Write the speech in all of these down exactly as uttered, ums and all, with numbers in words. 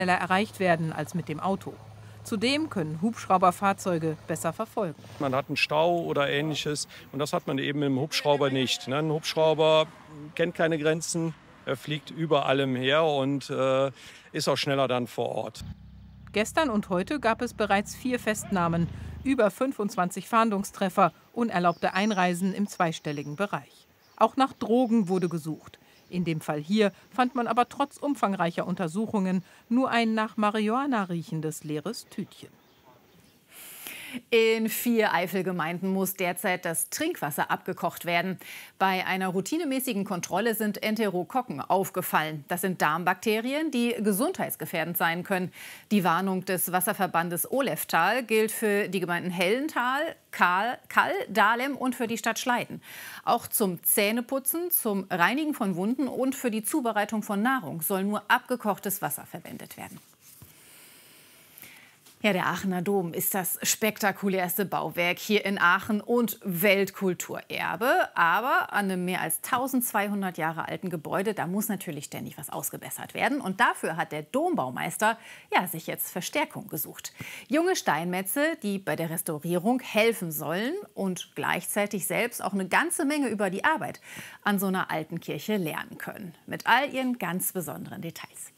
schneller erreicht werden als mit dem Auto. Zudem können Hubschrauberfahrzeuge besser verfolgen. Man hat einen Stau oder Ähnliches und das hat man eben im Hubschrauber nicht. Ein Hubschrauber kennt keine Grenzen, er fliegt über allem her und äh, ist auch schneller dann vor Ort. Gestern und heute gab es bereits vier Festnahmen, über fünfundzwanzig Fahndungstreffer, unerlaubte Einreisen im zweistelligen Bereich. Auch nach Drogen wurde gesucht. In dem Fall hier fand man aber trotz umfangreicher Untersuchungen nur ein nach Marihuana riechendes leeres Tütchen. In vier Eifelgemeinden muss derzeit das Trinkwasser abgekocht werden. Bei einer routinemäßigen Kontrolle sind Enterokokken aufgefallen. Das sind Darmbakterien, die gesundheitsgefährdend sein können. Die Warnung des Wasserverbandes Oleftal gilt für die Gemeinden Hellental, Kall, Kall, Dahlem und für die Stadt Schleiden. Auch zum Zähneputzen, zum Reinigen von Wunden und für die Zubereitung von Nahrung soll nur abgekochtes Wasser verwendet werden. Ja, der Aachener Dom ist das spektakulärste Bauwerk hier in Aachen und Weltkulturerbe. Aber an einem mehr als eintausendzweihundert Jahre alten Gebäude, da muss natürlich ständig was ausgebessert werden. Und dafür hat der Dombaumeister ja, sich jetzt Verstärkung gesucht. Junge Steinmetze, die bei der Restaurierung helfen sollen und gleichzeitig selbst auch eine ganze Menge über die Arbeit an so einer alten Kirche lernen können. Mit all ihren ganz besonderen Details.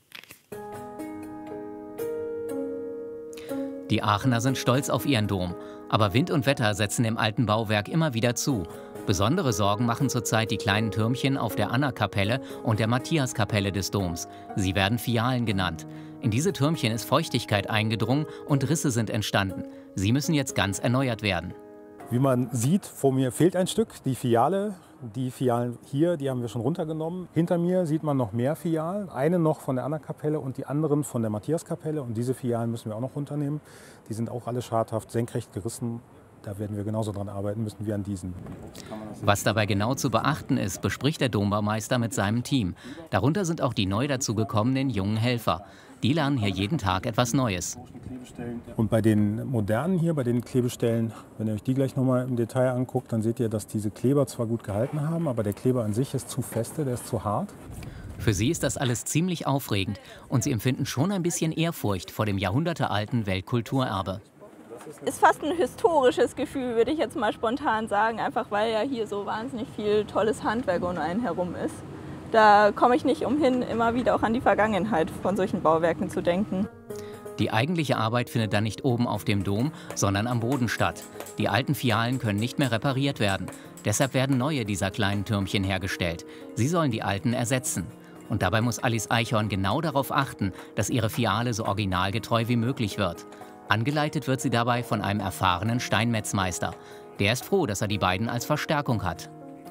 Die Aachener sind stolz auf ihren Dom. Aber Wind und Wetter setzen dem alten Bauwerk immer wieder zu. Besondere Sorgen machen zurzeit die kleinen Türmchen auf der Anna-Kapelle und der Matthias-Kapelle des Doms. Sie werden Fialen genannt. In diese Türmchen ist Feuchtigkeit eingedrungen und Risse sind entstanden. Sie müssen jetzt ganz erneuert werden. Wie man sieht, vor mir fehlt ein Stück, die Fiale. Die Fialen hier, die haben wir schon runtergenommen. Hinter mir sieht man noch mehr Fialen. Eine noch von der Anna-Kapelle und die anderen von der Matthias-Kapelle. Und diese Fialen müssen wir auch noch runternehmen. Die sind auch alle schadhaft, senkrecht gerissen. Da werden wir genauso dran arbeiten müssen wie an diesen. Was dabei genau zu beachten ist, bespricht der Dombaumeister mit seinem Team. Darunter sind auch die neu dazugekommenen jungen Helfer. Die lernen hier jeden Tag etwas Neues. Und bei den modernen hier, bei den Klebestellen, wenn ihr euch die gleich noch mal im Detail anguckt, dann seht ihr, dass diese Kleber zwar gut gehalten haben, aber der Kleber an sich ist zu feste, der ist zu hart. Für sie ist das alles ziemlich aufregend und sie empfinden schon ein bisschen Ehrfurcht vor dem jahrhundertealten Weltkulturerbe. Ist fast ein historisches Gefühl, würde ich jetzt mal spontan sagen, einfach weil ja hier so wahnsinnig viel tolles Handwerk um einen herum ist. Da komme ich nicht umhin, immer wieder auch an die Vergangenheit von solchen Bauwerken zu denken. Die eigentliche Arbeit findet dann nicht oben auf dem Dom, sondern am Boden statt. Die alten Fialen können nicht mehr repariert werden. Deshalb werden neue dieser kleinen Türmchen hergestellt. Sie sollen die alten ersetzen. Und dabei muss Alice Eichhorn genau darauf achten, dass ihre Fiale so originalgetreu wie möglich wird. Angeleitet wird sie dabei von einem erfahrenen Steinmetzmeister. Der ist froh, dass er die beiden als Verstärkung hat.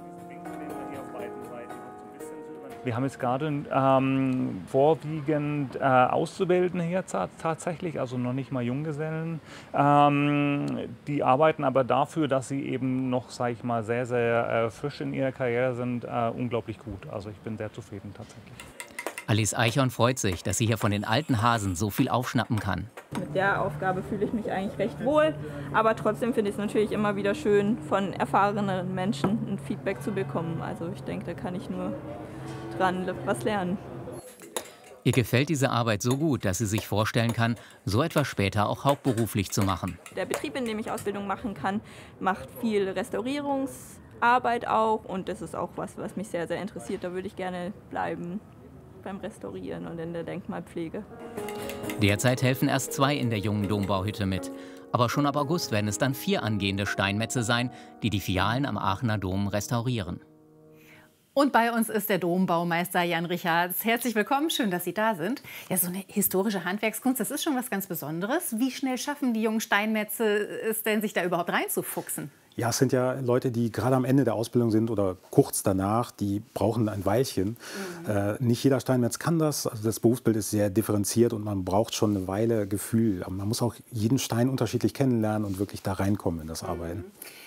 Wir haben jetzt gerade ähm, vorwiegend äh, Auszubildende hier tatsächlich, also noch nicht mal Junggesellen. Ähm, die arbeiten aber dafür, dass sie eben noch, sage ich mal, sehr, sehr äh, frisch in ihrer Karriere sind, äh, unglaublich gut. Also ich bin sehr zufrieden tatsächlich. Alice Eichhorn freut sich, dass sie hier von den alten Hasen so viel aufschnappen kann. Mit der Aufgabe fühle ich mich eigentlich recht wohl, aber trotzdem finde ich es natürlich immer wieder schön, von erfahrenen Menschen ein Feedback zu bekommen. Also ich denke, da kann ich nur dran was lernen. Ihr gefällt diese Arbeit so gut, dass sie sich vorstellen kann, so etwas später auch hauptberuflich zu machen. Der Betrieb, in dem ich Ausbildung machen kann, macht viel Restaurierungsarbeit auch und das ist auch was, was mich sehr, sehr interessiert. Da würde ich gerne bleiben beim Restaurieren und in der Denkmalpflege. Derzeit helfen erst zwei in der jungen Dombauhütte mit. Aber schon ab August werden es dann vier angehende Steinmetze sein, die die Fialen am Aachener Dom restaurieren. Und bei uns ist der Dombaumeister Jan Richards. Herzlich willkommen, schön, dass Sie da sind. Ja, so eine historische Handwerkskunst, das ist schon was ganz Besonderes. Wie schnell schaffen die jungen Steinmetze es denn, sich da überhaupt reinzufuchsen? Ja, es sind ja Leute, die gerade am Ende der Ausbildung sind oder kurz danach, die brauchen ein Weilchen. Mhm. Äh, nicht jeder Steinmetz kann das. Also das Berufsbild ist sehr differenziert und man braucht schon eine Weile Gefühl. Aber man muss auch jeden Stein unterschiedlich kennenlernen und wirklich da reinkommen in das Arbeiten. Mhm.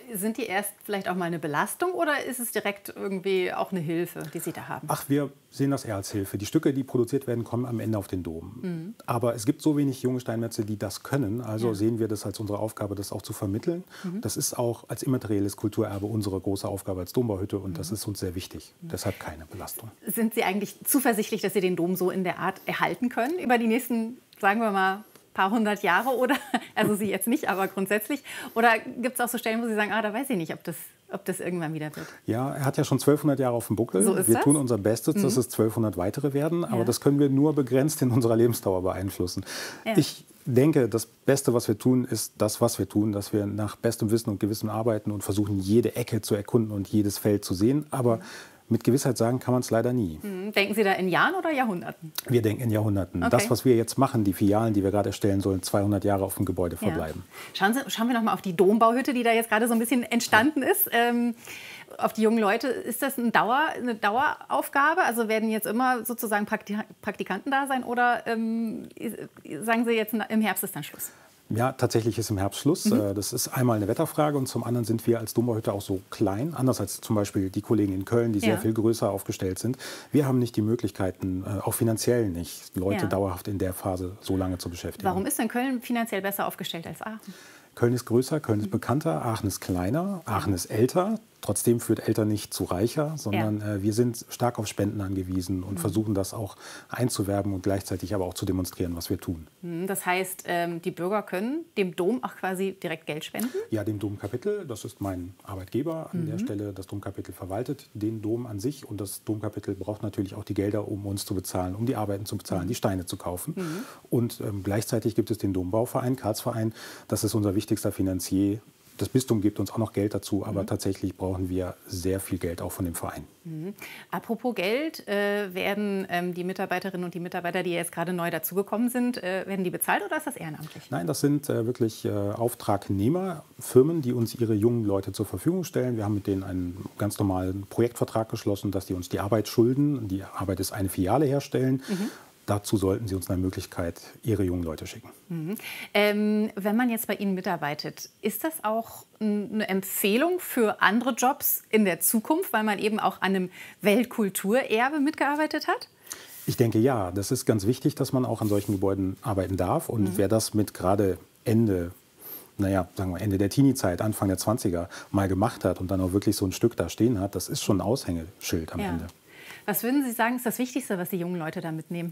Sind die erst vielleicht auch mal eine Belastung oder ist es direkt irgendwie auch eine Hilfe, die Sie da haben? Ach, wir sehen das eher als Hilfe. Die Stücke, die produziert werden, kommen am Ende auf den Dom. Mhm. Aber es gibt so wenig junge Steinmetze, die das können. Also ja. sehen wir das als unsere Aufgabe, das auch zu vermitteln. Mhm. Das ist auch als immaterielles Kulturerbe unsere große Aufgabe als Dombauhütte und mhm. das ist uns sehr wichtig. Mhm. Deshalb keine Belastung. Sind Sie eigentlich zuversichtlich, dass Sie den Dom so in der Art erhalten können über die nächsten, sagen wir mal, paar hundert Jahre oder, also Sie jetzt nicht, aber grundsätzlich? Oder gibt es auch so Stellen, wo Sie sagen, ah, da weiß ich nicht, ob das, ob das irgendwann wieder wird? Ja, er hat ja schon zwölfhundert Jahre auf dem Buckel. So ist wir das? tun unser Bestes, mhm. dass es zwölfhundert weitere werden, aber ja. das können wir nur begrenzt in unserer Lebensdauer beeinflussen. Ja. Ich denke, das Beste, was wir tun, ist das, was wir tun, dass wir nach bestem Wissen und Gewissen arbeiten und versuchen, jede Ecke zu erkunden und jedes Feld zu sehen, aber mit Gewissheit sagen kann man es leider nie. Denken Sie da in Jahren oder Jahrhunderten? Wir denken in Jahrhunderten. Okay. Das, was wir jetzt machen, die Filialen, die wir gerade erstellen, sollen zweihundert Jahre auf dem Gebäude ja. verbleiben. Schauen, Sie, schauen wir noch mal auf die Dombauhütte, die da jetzt gerade so ein bisschen entstanden ja. ist. Ähm, auf die jungen Leute, ist das ein Dauer, eine Daueraufgabe? Also werden jetzt immer sozusagen Praktikanten da sein oder ähm, sagen Sie jetzt, im Herbst ist dann Schluss? Ja, tatsächlich ist im Herbst Schluss. Mhm. Das ist einmal eine Wetterfrage und zum anderen sind wir als Dombauhütte auch so klein, anders als zum Beispiel die Kollegen in Köln, die sehr ja. viel größer aufgestellt sind. Wir haben nicht die Möglichkeiten, auch finanziell nicht, Leute ja. dauerhaft in der Phase so lange zu beschäftigen. Warum ist denn Köln finanziell besser aufgestellt als Aachen? Köln ist größer, Köln ist bekannter, Aachen ist kleiner, Aachen ist älter. Trotzdem führt älter nicht zu reicher, sondern ja. äh, wir sind stark auf Spenden angewiesen und mhm. versuchen das auch einzuwerben und gleichzeitig aber auch zu demonstrieren, was wir tun. Das heißt, ähm, die Bürger können dem Dom auch quasi direkt Geld spenden? Ja, dem Domkapitel, das ist mein Arbeitgeber an mhm. der Stelle. Das Domkapitel verwaltet den Dom an sich und das Domkapitel braucht natürlich auch die Gelder, um uns zu bezahlen, um die Arbeiten zu bezahlen, mhm. die Steine zu kaufen. Mhm. Und ähm, gleichzeitig gibt es den Dombauverein, Karlsverein, das ist unser wichtigster Finanzier. Das Bistum gibt uns auch noch Geld dazu, aber mhm. tatsächlich brauchen wir sehr viel Geld auch von dem Verein. Mhm. Apropos Geld, äh, werden ähm, die Mitarbeiterinnen und die Mitarbeiter, die jetzt gerade neu dazugekommen sind, äh, werden die bezahlt oder ist das ehrenamtlich? Nein, das sind äh, wirklich äh, Auftragnehmer, Firmen, die uns ihre jungen Leute zur Verfügung stellen. Wir haben mit denen einen ganz normalen Projektvertrag geschlossen, dass die uns die Arbeit schulden. Die Arbeit ist eine Filiale herstellen. Mhm. Dazu sollten Sie uns eine Möglichkeit, Ihre jungen Leute schicken. Mhm. Ähm, wenn man jetzt bei Ihnen mitarbeitet, ist das auch eine Empfehlung für andere Jobs in der Zukunft, weil man eben auch an einem Weltkulturerbe mitgearbeitet hat? Ich denke ja. Das ist ganz wichtig, dass man auch an solchen Gebäuden arbeiten darf. Und mhm. wer das mit gerade Ende, naja, sagen wir Ende der Teenie-Zeit, Anfang der zwanziger mal gemacht hat und dann auch wirklich so ein Stück da stehen hat, das ist schon ein Aushängeschild am ja. Ende. Was würden Sie sagen, ist das Wichtigste, was die jungen Leute da mitnehmen?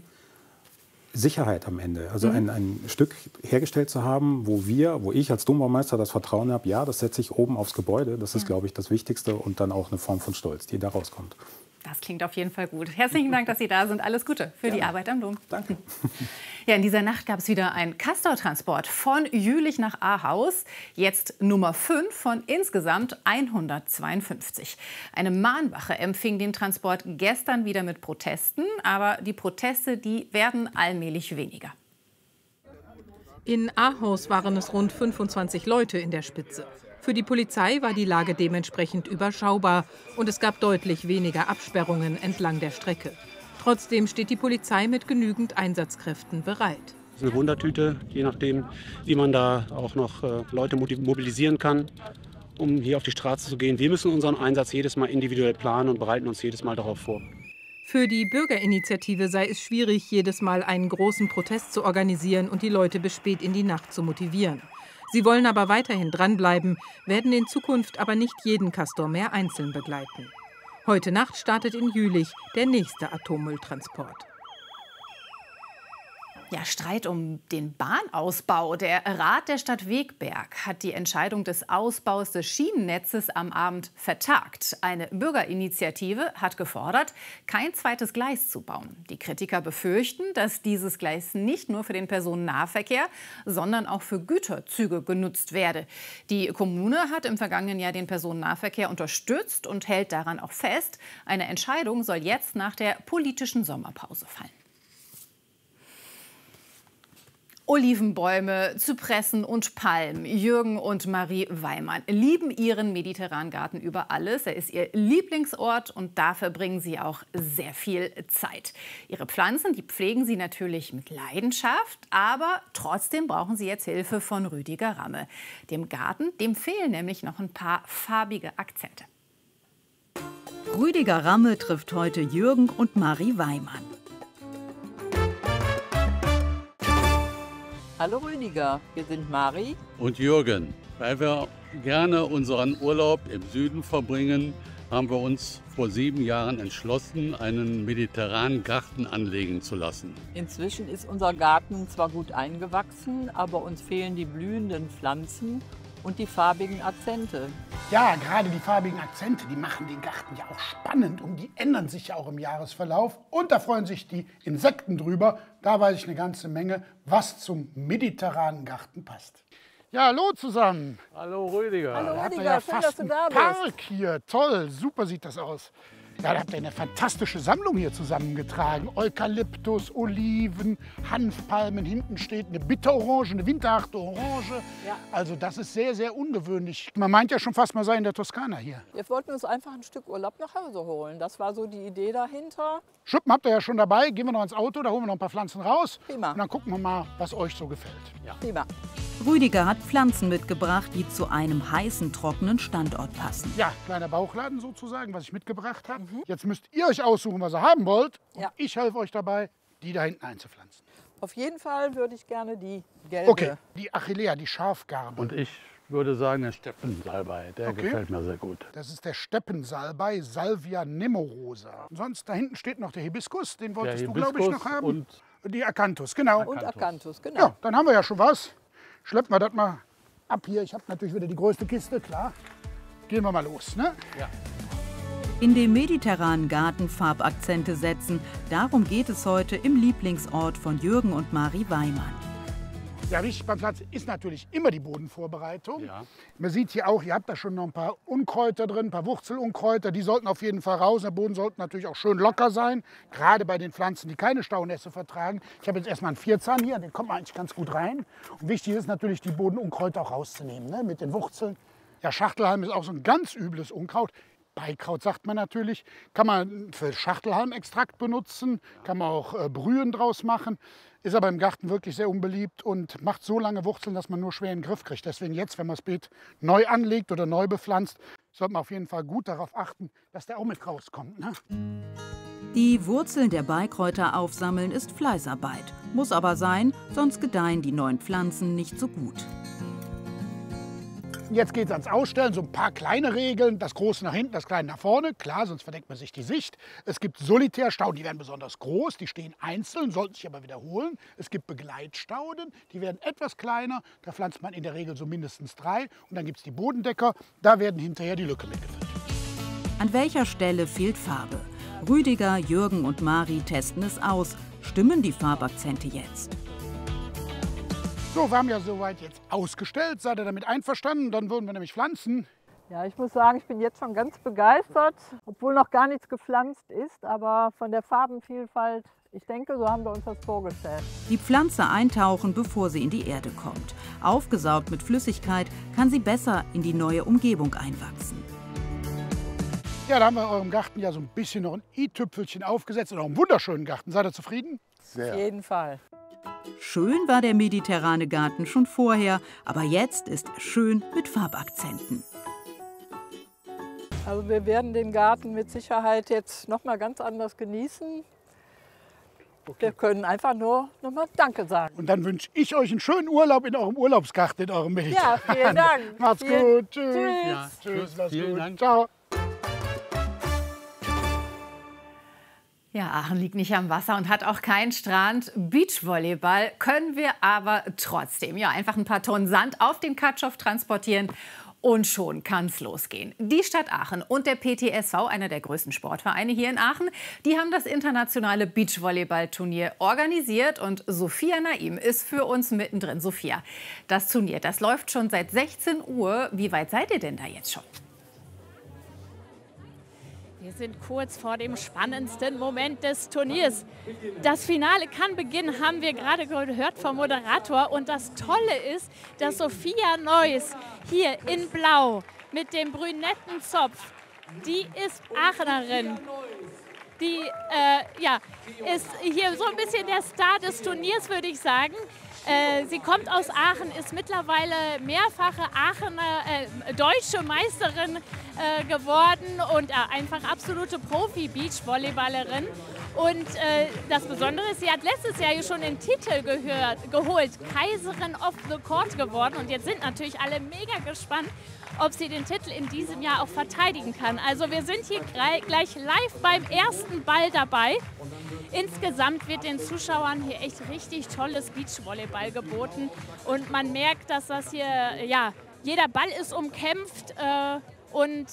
Sicherheit am Ende. Also Mhm. ein, ein Stück hergestellt zu haben, wo wir, wo ich als Dombaumeister das Vertrauen habe, ja, das setze ich oben aufs Gebäude. Das ist, Ja. glaube ich, das Wichtigste und dann auch eine Form von Stolz, die da rauskommt. Das klingt auf jeden Fall gut. Herzlichen Dank, dass Sie da sind. Alles Gute für die Gerne. Arbeit am Dom. Danke. Ja, in dieser Nacht gab es wieder einen Castortransport von Jülich nach Ahaus. Jetzt Nummer fünf von insgesamt hundertzweiundfünfzig. Eine Mahnwache empfing den Transport gestern wieder mit Protesten. Aber die Proteste, die werden allmählich weniger. In Ahaus waren es rund fünfundzwanzig Leute in der Spitze. Für die Polizei war die Lage dementsprechend überschaubar und es gab deutlich weniger Absperrungen entlang der Strecke. Trotzdem steht die Polizei mit genügend Einsatzkräften bereit. Das ist eine Wundertüte, je nachdem, wie man da auch noch äh, Leute mobilisieren kann, um hier auf die Straße zu gehen. Wir müssen unseren Einsatz jedes Mal individuell planen und bereiten uns jedes Mal darauf vor. Für die Bürgerinitiative sei es schwierig, jedes Mal einen großen Protest zu organisieren und die Leute bis spät in die Nacht zu motivieren. Sie wollen aber weiterhin dranbleiben, werden in Zukunft aber nicht jeden Castor mehr einzeln begleiten. Heute Nacht startet in Jülich der nächste Atommülltransport. Ja, Streit um den Bahnausbau. Der Rat der Stadt Wegberg hat die Entscheidung des Ausbaus des Schienennetzes am Abend vertagt. Eine Bürgerinitiative hat gefordert, kein zweites Gleis zu bauen. Die Kritiker befürchten, dass dieses Gleis nicht nur für den Personennahverkehr, sondern auch für Güterzüge genutzt werde. Die Kommune hat im vergangenen Jahr den Personennahverkehr unterstützt und hält daran auch fest. Eine Entscheidung soll jetzt nach der politischen Sommerpause fallen. Olivenbäume, Zypressen und Palmen. Jürgen und Marie Weimann lieben ihren mediterranen Garten über alles. Er ist ihr Lieblingsort und da verbringen sie auch sehr viel Zeit. Ihre Pflanzen, die pflegen sie natürlich mit Leidenschaft, aber trotzdem brauchen sie jetzt Hilfe von Rüdiger Ramme. Dem Garten, dem fehlen nämlich noch ein paar farbige Akzente. Rüdiger Ramme trifft heute Jürgen und Marie Weimann. Hallo Rüdiger, wir sind Mari und Jürgen. Weil wir gerne unseren Urlaub im Süden verbringen, haben wir uns vor sieben Jahren entschlossen, einen mediterranen Garten anlegen zu lassen. Inzwischen ist unser Garten zwar gut eingewachsen, aber uns fehlen die blühenden Pflanzen und die farbigen Akzente. Ja, gerade die farbigen Akzente, die machen den Garten ja auch spannend und die ändern sich ja auch im Jahresverlauf. Und da freuen sich die Insekten drüber. Da weiß ich eine ganze Menge, was zum mediterranen Garten passt. Ja, hallo zusammen. Hallo Rüdiger. Hallo Rüdiger, ja schön, dass du da bist. Park hier, toll, super sieht das aus. Ja, da habt ihr eine fantastische Sammlung hier zusammengetragen. Eukalyptus, Oliven, Hanfpalmen, hinten steht eine Bitterorange, eine winterharte Orange. Ja. Also das ist sehr, sehr ungewöhnlich. Man meint ja schon fast, man sei in der Toskana hier. Wir wollten uns einfach ein Stück Urlaub nach Hause holen. Das war so die Idee dahinter. Schuppen habt ihr ja schon dabei. Gehen wir noch ins Auto, da holen wir noch ein paar Pflanzen raus. Prima. Und dann gucken wir mal, was euch so gefällt. Ja. Prima. Rüdiger hat Pflanzen mitgebracht, die zu einem heißen, trockenen Standort passen. Ja, kleiner Bauchladen sozusagen, was ich mitgebracht habe. Mhm. Jetzt müsst ihr euch aussuchen, was ihr haben wollt. Und ja. ich helfe euch dabei, die da hinten einzupflanzen. Auf jeden Fall würde ich gerne die gelbe. Okay, die Achillea, die Schafgarbe. Und ich würde sagen, der Steppensalbei, der okay. gefällt mir sehr gut. Das ist der Steppensalbei, Salvia nemorosa. Sonst da hinten steht noch der Hibiskus, den wolltest der du, glaube ich, noch haben. Und die Acanthus, genau. Und Acanthus, genau. Ja, dann haben wir ja schon was. Schleppen wir das mal ab hier. Ich habe natürlich wieder die größte Kiste, klar. Gehen wir mal los, ne? Ja. In dem mediterranen Garten Farbakzente setzen, darum geht es heute im Lieblingsort von Jürgen und Marie Weimann. Ja, wichtig beim Pflanzen ist natürlich immer die Bodenvorbereitung. Ja. Man sieht hier auch, ihr habt da schon noch ein paar Unkräuter drin, ein paar Wurzelunkräuter. Die sollten auf jeden Fall raus. Der Boden sollte natürlich auch schön locker sein, gerade bei den Pflanzen, die keine Staunässe vertragen. Ich habe jetzt erstmal einen Vierzahn hier, den kommt man eigentlich ganz gut rein. Und wichtig ist natürlich, die Bodenunkräuter auch rauszunehmen, ne, mit den Wurzeln. Ja, Schachtelhalm ist auch so ein ganz übles Unkraut. Beikraut sagt man natürlich, kann man für Schachtelhalmextrakt benutzen, kann man auch äh, Brühen draus machen, ist aber im Garten wirklich sehr unbeliebt und macht so lange Wurzeln, dass man nur schwer in den Griff kriegt. Deswegen jetzt, wenn man das Beet neu anlegt oder neu bepflanzt, sollte man auf jeden Fall gut darauf achten, dass der auch mit rauskommt. Ne? Die Wurzeln der Beikräuter aufsammeln ist Fleißarbeit, muss aber sein, sonst gedeihen die neuen Pflanzen nicht so gut. Jetzt geht es ans Ausstellen, so ein paar kleine Regeln, das Große nach hinten, das Kleine nach vorne, klar, sonst verdeckt man sich die Sicht. Es gibt Solitärstauden, die werden besonders groß, die stehen einzeln, sollten sich aber wiederholen. Es gibt Begleitstauden, die werden etwas kleiner, da pflanzt man in der Regel so mindestens drei. Und dann gibt es die Bodendecker, da werden hinterher die Lücke mitgefüllt. An welcher Stelle fehlt Farbe? Rüdiger, Jürgen und Marie testen es aus. Stimmen die Farbakzente jetzt? So, wir haben ja soweit jetzt ausgestellt. Seid ihr damit einverstanden? Dann würden wir nämlich pflanzen. Ja, ich muss sagen, ich bin jetzt schon ganz begeistert, obwohl noch gar nichts gepflanzt ist. Aber von der Farbenvielfalt, ich denke, so haben wir uns das vorgestellt. Die Pflanze eintauchen, bevor sie in die Erde kommt. Aufgesaugt mit Flüssigkeit kann sie besser in die neue Umgebung einwachsen. Ja, da haben wir in eurem Garten ja so ein bisschen noch ein i-Tüpfelchen aufgesetzt. Und auch einen wunderschönen Garten. Seid ihr zufrieden? Sehr. Auf jeden Fall. Schön war der mediterrane Garten schon vorher, aber jetzt ist er schön mit Farbakzenten. Also wir werden den Garten mit Sicherheit jetzt noch mal ganz anders genießen. Okay. Wir können einfach nur noch mal Danke sagen. Und dann wünsche ich euch einen schönen Urlaub in eurem Urlaubsgarten, in eurem mediterranen. Ja, vielen Dank. Macht's vielen, gut. Tschüss. Tschüss. Ja, tschüss. Macht's vielen gut. Dank. Ciao. Ja, Aachen liegt nicht am Wasser und hat auch keinen Strand. Beachvolleyball können wir aber trotzdem. Ja, einfach ein paar Tonnen Sand auf den Katschow transportieren und schon kann es losgehen. Die Stadt Aachen und der P T S V, einer der größten Sportvereine hier in Aachen, die haben das internationale Beachvolleyball-Turnier organisiert und Sophia Naim ist für uns mittendrin. Sophia, das Turnier, das läuft schon seit sechzehn Uhr. Wie weit seid ihr denn da jetzt schon? Wir sind kurz vor dem spannendsten Moment des Turniers. Das Finale kann beginnen, haben wir gerade gehört vom Moderator. Und das Tolle ist, dass Sophia Neuss hier in Blau mit dem brünetten Zopf, die ist Aachenerin. Die äh, ja, ist hier so ein bisschen der Star des Turniers, würde ich sagen. Äh, sie kommt aus Aachen, ist mittlerweile mehrfache Aachener äh, deutsche Meisterin äh, geworden und äh, einfach absolute Profi-Beachvolleyballerin. Und äh, das Besondere ist, sie hat letztes Jahr hier schon den Titel gehört, geholt, Kaiserin of the Court geworden. Und jetzt sind natürlich alle mega gespannt, ob sie den Titel in diesem Jahr auch verteidigen kann. Also wir sind hier gleich live beim ersten Ball dabei. Insgesamt wird den Zuschauern hier echt richtig tolles Beachvolleyball geboten. Und man merkt, dass das hier, ja, jeder Ball ist umkämpft äh, und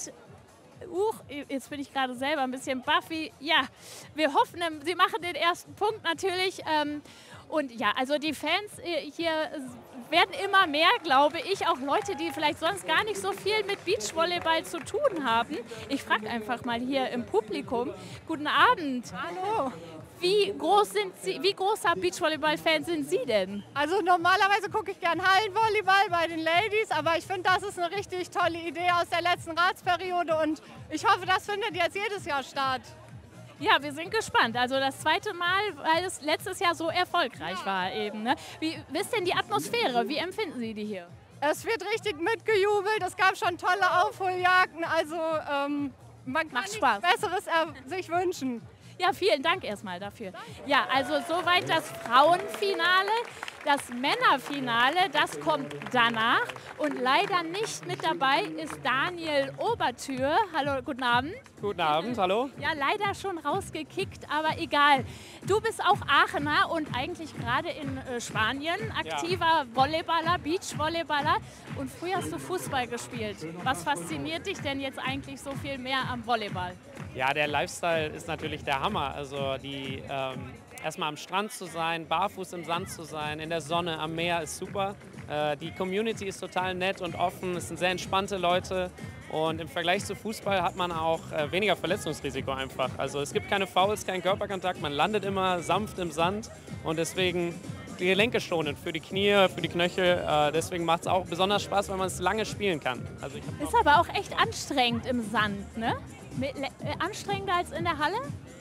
Uh, jetzt bin ich gerade selber ein bisschen Buffy. Ja, wir hoffen, sie machen den ersten Punkt natürlich. Ähm, und ja, also die Fans hier werden immer mehr, glaube ich. Auch Leute, die vielleicht sonst gar nicht so viel mit Beachvolleyball zu tun haben. Ich frage einfach mal hier im Publikum. Guten Abend. Hallo. Wie groß sind Sie, wie großer Beachvolleyball-Fan sind Sie denn? Also normalerweise gucke ich gern Hallenvolleyball bei den Ladies, aber ich finde, das ist eine richtig tolle Idee aus der letzten Ratsperiode und ich hoffe, das findet jetzt jedes Jahr statt. Ja, wir sind gespannt. Also das zweite Mal, weil es letztes Jahr so erfolgreich ja. war eben. Ne? Wie, wie ist denn die Atmosphäre? Wie empfinden Sie die hier? Es wird richtig mitgejubelt. Es gab schon tolle Aufholjagden. Also ähm, man kann nichts Besseres äh, sich wünschen. Ja, vielen Dank erstmal dafür. Ja, also soweit das Frauenfinale. Das Männerfinale, das kommt danach. Und leider nicht mit dabei ist Daniel Obertür. Hallo, guten Abend. Guten Abend, hallo. Ja, leider schon rausgekickt, aber egal. Du bist auch Aachener und eigentlich gerade in äh, Spanien aktiver ja. Volleyballer, Beachvolleyballer. Und früher hast du Fußball gespielt. Was fasziniert dich denn jetzt eigentlich so viel mehr am Volleyball? Ja, der Lifestyle ist natürlich der Hammer. Also die... Ähm Erstmal am Strand zu sein, barfuß im Sand zu sein, in der Sonne, am Meer ist super. Äh, die Community ist total nett und offen, es sind sehr entspannte Leute und im Vergleich zu Fußball hat man auch äh, weniger Verletzungsrisiko einfach. Also es gibt keine Fouls, keinen Körperkontakt, man landet immer sanft im Sand und deswegen die Gelenke schonend für die Knie, für die Knöchel. Äh, deswegen macht es auch besonders Spaß, weil man es lange spielen kann. Also ich ist aber auch echt anstrengend im Sand, ne? Mit, äh, anstrengender als in der Halle?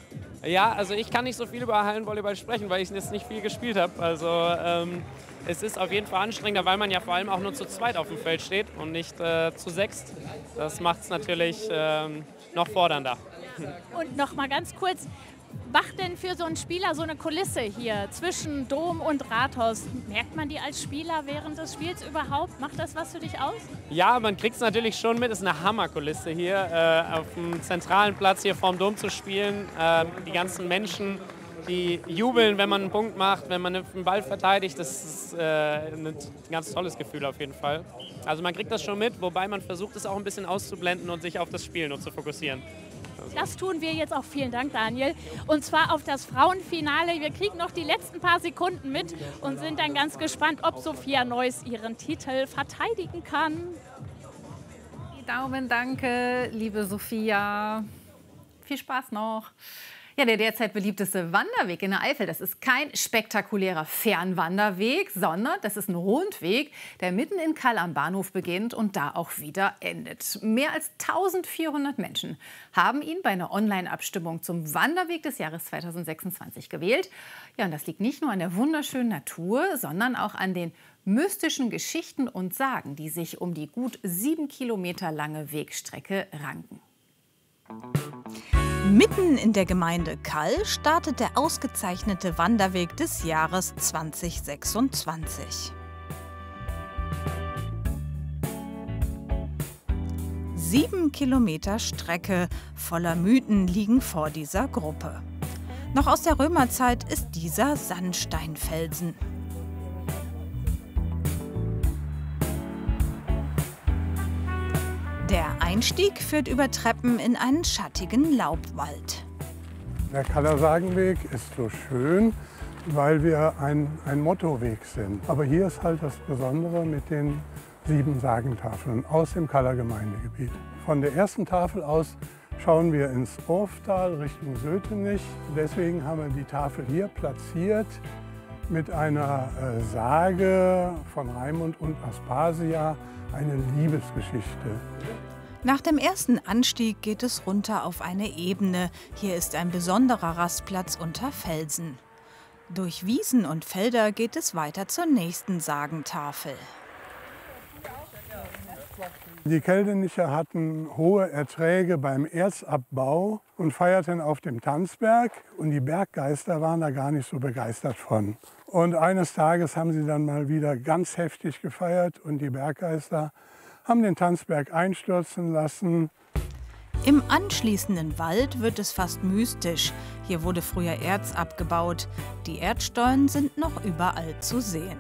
Ja, also ich kann nicht so viel über Hallenvolleyball sprechen, weil ich jetzt nicht viel gespielt habe. Also ähm, es ist auf jeden Fall anstrengender, weil man ja vor allem auch nur zu zweit auf dem Feld steht und nicht äh, zu sechst. Das macht es natürlich ähm, noch fordernder. Und noch mal ganz kurz, macht denn für so einen Spieler so eine Kulisse hier zwischen Dom und Rathaus? Merkt man die als Spieler während des Spiels überhaupt? Macht das was für dich aus? Ja, man kriegt es natürlich schon mit. Es ist eine Hammerkulisse hier, äh, auf dem zentralen Platz hier vorm Dom zu spielen. Äh, die ganzen Menschen, die jubeln, wenn man einen Punkt macht, wenn man einen Ball verteidigt. Das ist äh, ein ganz tolles Gefühl auf jeden Fall. Also man kriegt das schon mit, wobei man versucht, es auch ein bisschen auszublenden und sich auf das Spiel nur zu fokussieren. Das tun wir jetzt auch. Vielen Dank, Daniel. Und zwar auf das Frauenfinale. Wir kriegen noch die letzten paar Sekunden mit und sind dann ganz gespannt, ob Sophia Neuss ihren Titel verteidigen kann. Die Daumen, danke, liebe Sophia. Viel Spaß noch. Ja, der derzeit beliebteste Wanderweg in der Eifel, das ist kein spektakulärer Fernwanderweg, sondern das ist ein Rundweg, der mitten in Kall am Bahnhof beginnt und da auch wieder endet. Mehr als eintausendvierhundert Menschen haben ihn bei einer Online-Abstimmung zum Wanderweg des Jahres zweitausendsechsundzwanzig gewählt. Ja, und das liegt nicht nur an der wunderschönen Natur, sondern auch an den mystischen Geschichten und Sagen, die sich um die gut sieben Kilometer lange Wegstrecke ranken. Mitten in der Gemeinde Kall startet der ausgezeichnete Wanderweg des Jahres zweitausendsechsundzwanzig. Sieben Kilometer Strecke voller Mythen liegen vor dieser Gruppe. Noch aus der Römerzeit ist dieser Sandsteinfelsen. Der Einstieg führt über Treppen in einen schattigen Laubwald. Der Kaller Sagenweg ist so schön, weil wir ein, ein Mottoweg sind. Aber hier ist halt das Besondere mit den sieben Sagentafeln aus dem Kaller Gemeindegebiet. Von der ersten Tafel aus schauen wir ins Urftal Richtung Sötenich. Deswegen haben wir die Tafel hier platziert mit einer äh, Sage von Raimund und Aspasia, eine Liebesgeschichte. Nach dem ersten Anstieg geht es runter auf eine Ebene. Hier ist ein besonderer Rastplatz unter Felsen. Durch Wiesen und Felder geht es weiter zur nächsten Sagentafel. Die Keldenicher hatten hohe Erträge beim Erzabbau und feierten auf dem Tanzberg. Und die Berggeister waren da gar nicht so begeistert von. Und eines Tages haben sie dann mal wieder ganz heftig gefeiert und die Berggeister haben den Tanzberg einstürzen lassen. Im anschließenden Wald wird es fast mystisch. Hier wurde früher Erz abgebaut. Die Erdstollen sind noch überall zu sehen.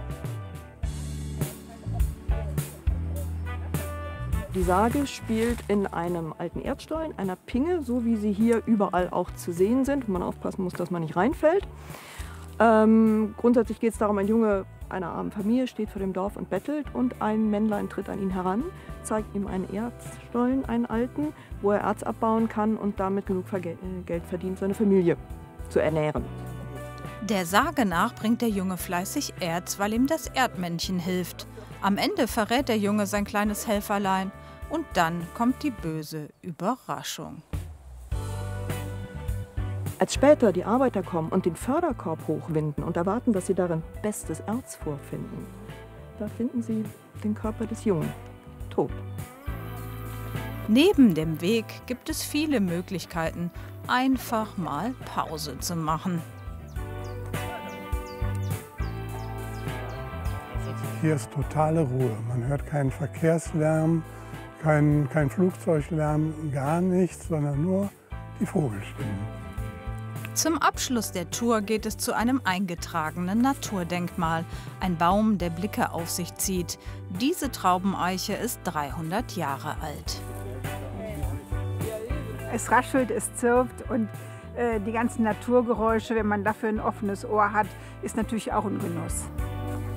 Die Sage spielt in einem alten Erdstollen, einer Pinge, so wie sie hier überall auch zu sehen sind, wo man aufpassen muss, dass man nicht reinfällt. Ähm, grundsätzlich geht es darum, ein Junge einer armen Familie steht vor dem Dorf und bettelt und ein Männlein tritt an ihn heran, zeigt ihm einen Erzstollen, einen alten, wo er Erz abbauen kann und damit genug Geld verdient, seine Familie zu ernähren. Der Sage nach bringt der Junge fleißig Erz, weil ihm das Erdmännchen hilft. Am Ende verrät der Junge sein kleines Helferlein und dann kommt die böse Überraschung. Als später die Arbeiter kommen und den Förderkorb hochwinden und erwarten, dass sie darin bestes Erz vorfinden, da finden sie den Körper des Jungen tot. Neben dem Weg gibt es viele Möglichkeiten, einfach mal Pause zu machen. Hier ist totale Ruhe. Man hört keinen Verkehrslärm, keinen kein Flugzeuglärm, gar nichts, sondern nur die Vogelstimmen. Zum Abschluss der Tour geht es zu einem eingetragenen Naturdenkmal. Ein Baum, der Blicke auf sich zieht. Diese Traubeneiche ist dreihundert Jahre alt. Es raschelt, es zirpt und äh, die ganzen Naturgeräusche, wenn man dafür ein offenes Ohr hat, ist natürlich auch ein Genuss.